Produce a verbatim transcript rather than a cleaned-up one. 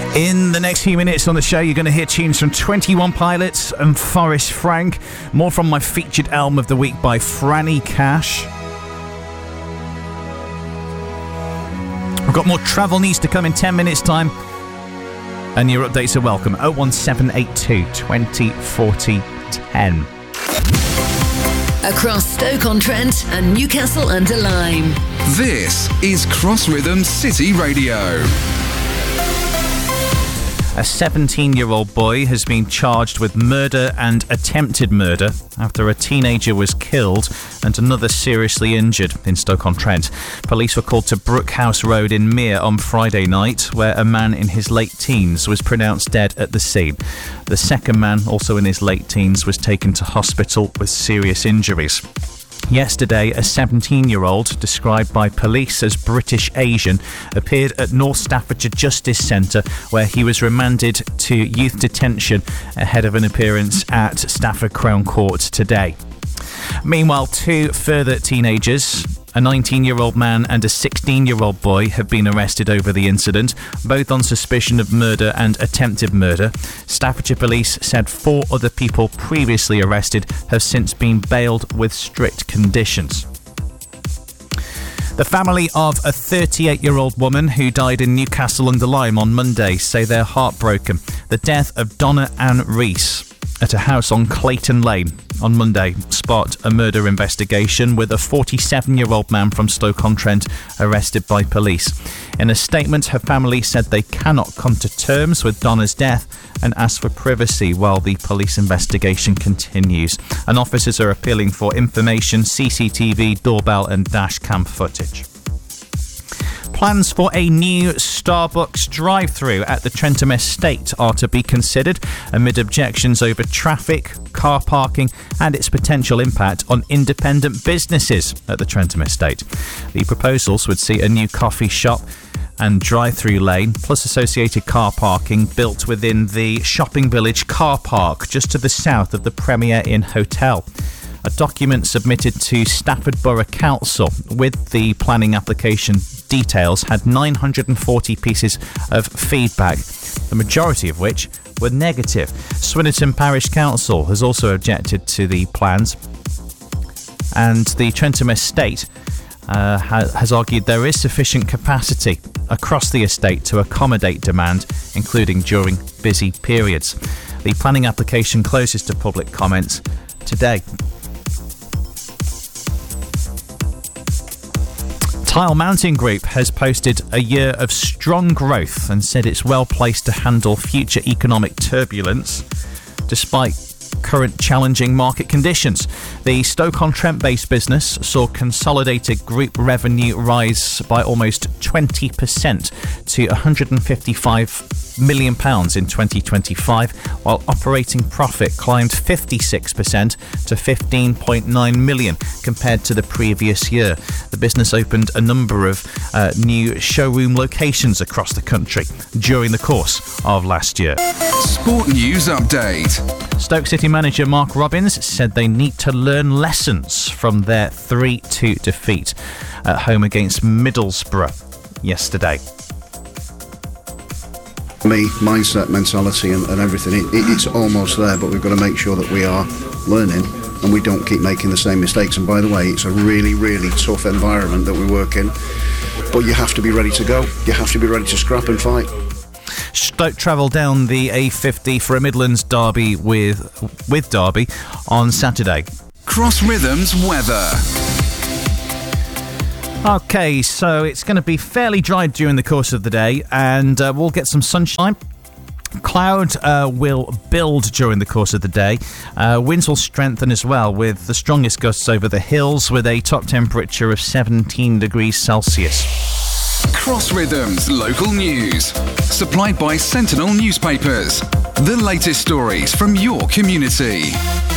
In the next few minutes on the show, you're going to hear tunes from twenty-one Pilots and Forrest Frank. More from my featured album of the week by Franny Cash. We've got more travel news to come in ten minutes' time. And your updates are welcome. oh one seven eight two, twenty, forty, ten. Across Stoke-on-Trent and Newcastle under Lyme. This is Cross Rhythm City Radio. A seventeen-year-old boy has been charged with murder and attempted murder after a teenager was killed and another seriously injured in Stoke-on-Trent. Police were called to Brookhouse Road in Mere on Friday night, where a man in his late teens was pronounced dead at the scene. The second man, also in his late teens, was taken to hospital with serious injuries. Yesterday, a seventeen-year-old, described by police as British Asian, appeared at North Staffordshire Justice Centre, where he was remanded to youth detention ahead of an appearance at Stafford Crown Court today. Meanwhile, two further teenagers, a nineteen-year-old man and a sixteen-year-old boy, have been arrested over the incident, both on suspicion of murder and attempted murder. Staffordshire Police said four other people previously arrested have since been bailed with strict conditions. The family of a thirty-eight-year-old woman who died in Newcastle under Lyme on Monday say they're heartbroken. The death of Donna Ann Rees at a house on Clayton Lane on Monday sparked a murder investigation, with a forty-seven-year-old man from Stoke-on-Trent arrested by police. In a statement, her family said they cannot come to terms with Donna's death and asked for privacy while the police investigation continues. And officers are appealing for information, C C T V, doorbell and dash cam footage. Plans for a new Starbucks drive-through at the Trentham Estate are to be considered amid objections over traffic, car parking and its potential impact on independent businesses at the Trentham Estate. The proposals would see a new coffee shop and drive-through lane, plus associated car parking, built within the Shopping Village car park just to the south of the Premier Inn Hotel. A document submitted to Stafford Borough Council with the planning application details had nine hundred forty pieces of feedback, the majority of which were negative. Swinnerton Parish Council has also objected to the plans, and the Trentham Estate uh, ha- has argued there is sufficient capacity across the estate to accommodate demand, including during busy periods. The planning application closes to public comments today. Tile Mountain Group has posted a year of strong growth and said it's well placed to handle future economic turbulence despite current challenging market conditions. The Stoke-on-Trent based business saw consolidated group revenue rise by almost twenty percent to one hundred fifty-five million pounds in twenty twenty-five, while operating profit climbed fifty-six percent to fifteen point nine million compared to the previous year. The business opened a number of uh, new showroom locations across the country during the course of last year. Sport News Update. Stoke City manager Mark Robins said they need to learn lessons from their three two defeat at home against Middlesbrough yesterday. Me, mindset, mentality and, and everything, it, it, it's almost there, but we've got to make sure that we are learning and we don't keep making the same mistakes. And by the way, it's a really, really tough environment that we work in, but you have to be ready to go. You have to be ready to scrap and fight. Stoke travel down the A fifty for a Midlands derby with, with Derby on Saturday. Cross Rhythms weather. Okay, so it's going to be fairly dry during the course of the day, and uh, we'll get some sunshine. Cloud uh, will build during the course of the day. Uh, winds will strengthen as well, with the strongest gusts over the hills, with a top temperature of seventeen degrees Celsius. Cross Rhythms local news. Supplied by Sentinel Newspapers. The latest stories from your community.